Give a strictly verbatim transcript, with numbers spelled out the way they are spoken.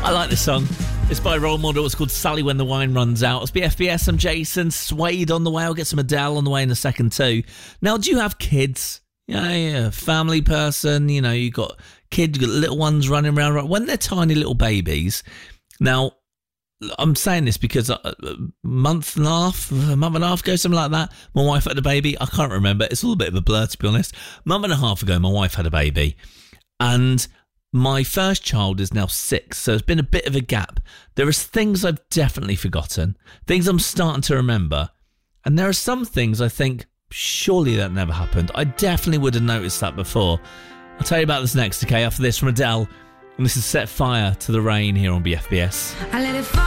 I like this song. It's by Role Model. It's called Sally When the Wine Runs Out. It's B F B S. I'm Jason. Suede on the way. I'll get some Adele on the way in a second too. Now, do you have kids? Yeah, yeah, family person. You know, you got kids, you got little ones running around. When they're tiny little babies. Now, I'm saying this because a month and a half, a month and a half ago, something like that, my wife had a baby. I can't remember. It's all a bit of a blur, to be honest. A month and a half ago, my wife had a baby. And my first child is now six, so it's been a bit of a gap. There are things I've definitely forgotten, things I'm starting to remember, and there are some things I think, surely that never happened. I definitely would have noticed that before. I'll tell you about this next, okay, after this from Adele, and this is Set Fire to the Rain here on B F B S. I let it fall.